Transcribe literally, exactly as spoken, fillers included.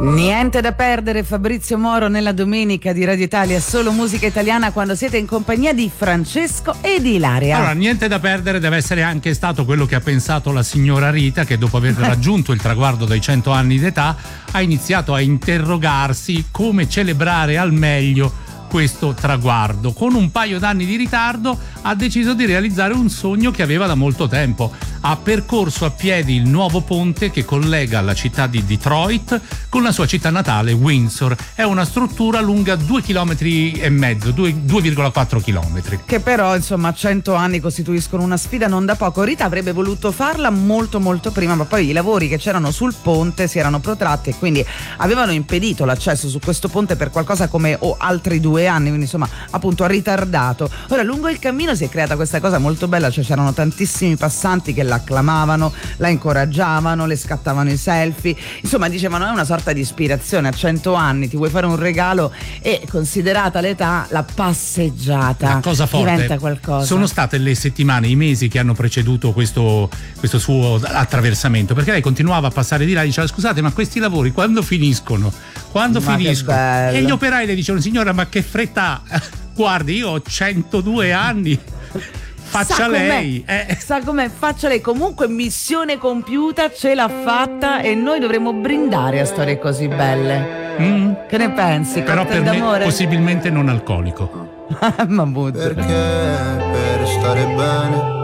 Niente da perdere, Fabrizio Moro nella domenica di Radio Italia, solo musica italiana quando siete in compagnia di Francesco e di Ilaria. Allora, niente da perdere deve essere anche stato quello che ha pensato la signora Rita, che dopo aver raggiunto il traguardo dei cento anni d'età ha iniziato a interrogarsi come celebrare al meglio questo traguardo. Con un paio d'anni di ritardo ha deciso di realizzare un sogno che aveva da molto tempo. Ha percorso a piedi il nuovo ponte che collega la città di Detroit con la sua città natale Windsor. È una struttura lunga due chilometri e mezzo, due virgola quattro chilometri. Che però insomma a cento anni costituiscono una sfida non da poco. Rita avrebbe voluto farla molto molto prima, ma poi i lavori che c'erano sul ponte si erano protratti e quindi avevano impedito l'accesso su questo ponte per qualcosa come oh, altri due anni, quindi insomma appunto ha ritardato. Ora lungo il cammino si è creata questa cosa molto bella, cioè c'erano tantissimi passanti che la acclamavano, la incoraggiavano, le scattavano i selfie, insomma dicevano è una sorta di ispirazione, a cento anni ti vuoi fare un regalo e considerata l'età la passeggiata la cosa forte diventa qualcosa. Sono state le settimane, i mesi che hanno preceduto questo, questo suo attraversamento, perché lei continuava a passare di là e diceva scusate ma questi lavori quando finiscono? Quando ma finiscono? E gli operai le dicevano signora ma che fretta, guardi io ho centodue anni. Faccia sa lei eh. Sa com'è, faccia lei. Comunque missione compiuta, ce l'ha fatta e noi dovremmo brindare a storie così belle. mm. Che ne pensi? Però per d'amore? me possibilmente non alcolico. Mahmood. Perché per stare bene